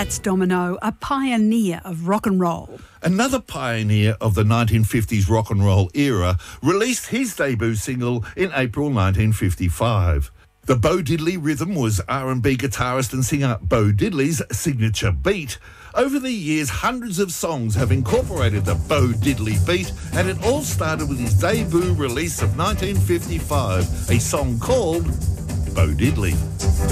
Fats Domino, a pioneer of rock and roll. Another pioneer of the 1950s rock and roll era released his debut single in April 1955. The Bo Diddley rhythm was R&B guitarist and singer Bo Diddley's signature beat. Over the years, hundreds of songs have incorporated the Bo Diddley beat, and it all started with his debut release of 1955, a song called Bo Diddley.